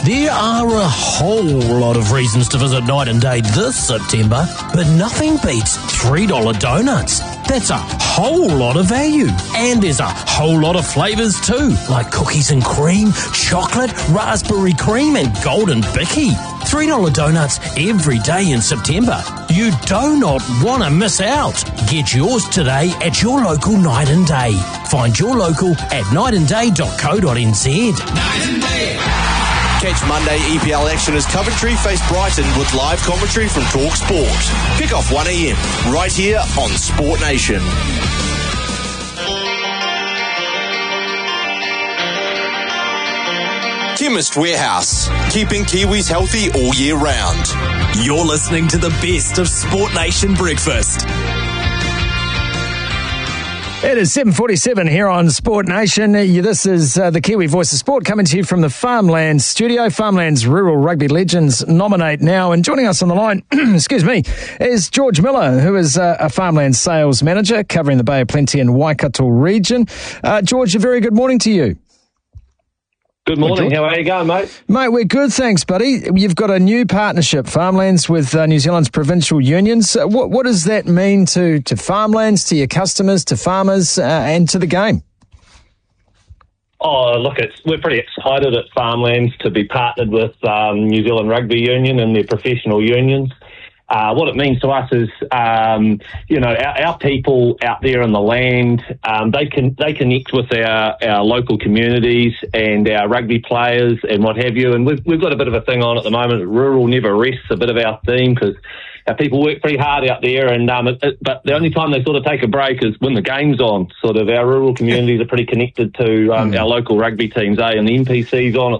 There are a whole lot of reasons to visit Night and Day this September, but nothing beats $3 donuts. That's a whole lot of value. And there's a whole lot of flavours too, like cookies and cream, chocolate, raspberry cream and golden bicky. $3 donuts every day in September. You do not want to miss out. Get yours today at your local Night and Day. Find your local at nightandday.co.nz. Night and Day. Catch Monday EPL action as Coventry face Brighton with live commentary from Talk Sport. Kick off 1 a.m. right here on Sport Nation. Chemist Warehouse, keeping Kiwis healthy all year round. You're listening to the best of Sport Nation Breakfast. It is 7:47 here on Sport Nation. This is the Kiwi Voice of Sport coming to you from the Farmlands studio. Farmlands Rural Rugby Legends nominate now. And joining us on the line, excuse me, is George Miller, who is a Farmlands sales manager covering the Bay of Plenty and Waikato region. George, a very good morning to you. Good morning. How are you going, mate? Mate, we're good, thanks, buddy. You've got a new partnership, Farmlands, with New Zealand's provincial unions. What does that mean to Farmlands, to your customers, to farmers, and to the game? Oh, look, we're pretty excited at Farmlands to be partnered with New Zealand Rugby Union and their professional unions. What it means to us is, our people out there in the land, they connect with our local communities and our rugby players and what have you. And we've got a bit of a thing on at the moment. Rural never rests, a bit of our theme, because our people work pretty hard out there. And but the only time they sort of take a break is when the game's on. Sort of our rural communities are pretty connected to our local rugby teams, and the NPC's on at